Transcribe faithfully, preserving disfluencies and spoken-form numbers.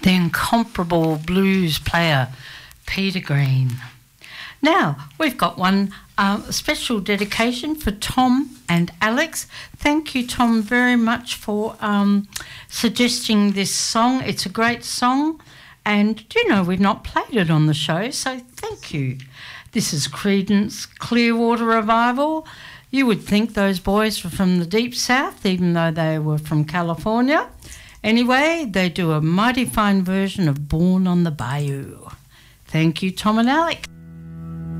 the incomparable blues player, Peter Green. Now, we've got one uh, special dedication for Tom and Alex. Thank you, Tom, very much for um, suggesting this song. It's a great song, and do you know we've not played it on the show, so thank you. This is Creedence Clearwater Revival. You would think those boys were from the Deep South, even though they were from California. Anyway, they do a mighty fine version of Born on the Bayou. Thank you, Tom and Alex.